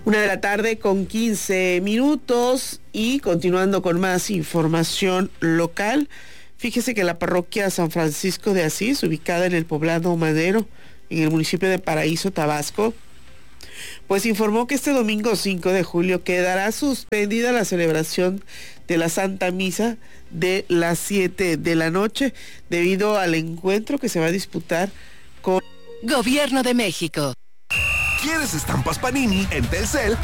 1:15 y continuando con más información local, fíjese que la parroquia San Francisco de Asís, ubicada en el poblado Madero, en el municipio de Paraíso, Tabasco, pues informó que este domingo 5 de julio quedará suspendida la celebración de la Santa Misa de las 7 de la noche debido al encuentro que se va a disputar con Gobierno de México. ¿Quieres estampas Panini? En Telcel